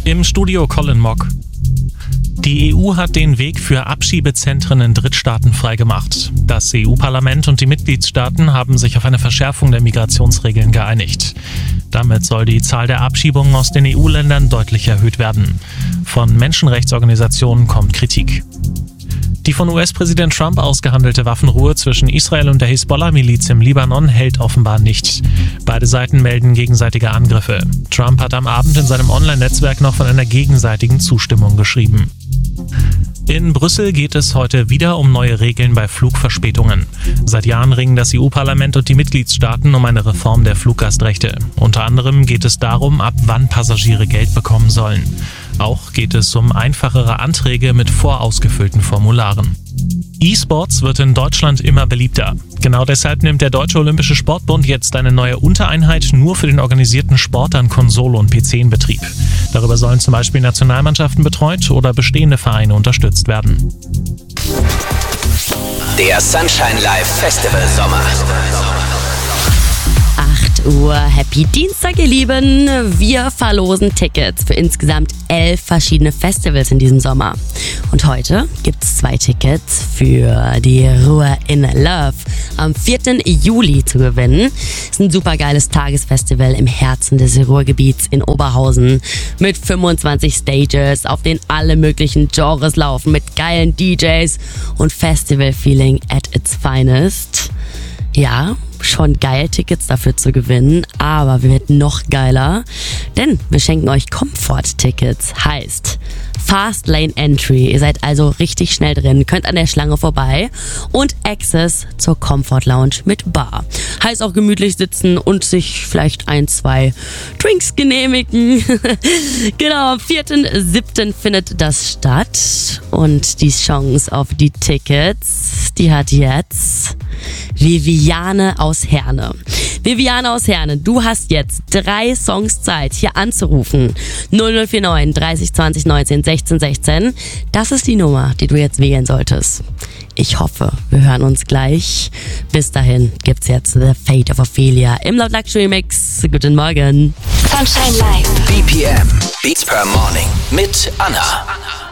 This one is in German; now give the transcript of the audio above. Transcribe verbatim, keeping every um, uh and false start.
Im Studio Colin Mock. Die E U hat den Weg für Abschiebezentren in Drittstaaten freigemacht. Das E U-Parlament und die Mitgliedstaaten haben sich auf eine Verschärfung der Migrationsregeln geeinigt. Damit soll die Zahl der Abschiebungen aus den E U-Ländern deutlich erhöht werden. Von Menschenrechtsorganisationen kommt Kritik. Die von U S-Präsident Trump ausgehandelte Waffenruhe zwischen Israel und der Hisbollah-Miliz im Libanon hält offenbar nicht. Beide Seiten melden gegenseitige Angriffe. Trump hat am Abend in seinem Online-Netzwerk noch von einer gegenseitigen Zustimmung geschrieben. In Brüssel geht es heute wieder um neue Regeln bei Flugverspätungen. Seit Jahren ringen das E U-Parlament und die Mitgliedstaaten um eine Reform der Fluggastrechte. Unter anderem geht es darum, ab wann Passagiere Geld bekommen sollen. Auch geht es um einfachere Anträge mit vorausgefüllten Formularen. E-Sports wird in Deutschland immer beliebter. Genau deshalb nimmt der Deutsche Olympische Sportbund jetzt eine neue Untereinheit nur für den organisierten Sport an Konsole und P C in Betrieb. Darüber sollen zum Beispiel Nationalmannschaften betreut oder bestehende Vereine unterstützt werden. Der Sunshine Live Festival Sommer. acht Uhr, Happy Dienstag, ihr Lieben. Wir verlosen Tickets für insgesamt elf verschiedene Festivals in diesem Sommer. Und heute gibt es zwei Tickets für die Ruhr in Love am vierten Juli zu gewinnen. Es ist ein super geiles Tagesfestival im Herzen des Ruhrgebiets in Oberhausen mit fünfundzwanzig Stages, auf denen alle möglichen Genres laufen, mit geilen D Js und Festival-Feeling at its finest. Ja, schon geil, Tickets dafür zu gewinnen, aber wir werden noch geiler, denn wir schenken euch Komfort-Tickets. Heißt, Fast Lane Entry. Ihr seid also richtig schnell drin, könnt an der Schlange vorbei und Access zur Comfort Lounge mit Bar. Heißt auch gemütlich sitzen und sich vielleicht ein, zwei Drinks genehmigen. Genau, am vierten siebten findet das statt und die Chance auf die Tickets, die hat jetzt Viviane aus Herne. Viviane aus Herne, du hast jetzt drei Songs Zeit, hier anzurufen. null null vier neun dreißig zwanzig neunzehn sechzehn sechzehn. Das ist die Nummer, die du jetzt wählen solltest. Ich hoffe, wir hören uns gleich. Bis dahin gibt's jetzt The Fate of Ophelia im Loud Luxury Mix. Guten Morgen. Sunshine Live. B P M. Beats per Morning. Mit Anna.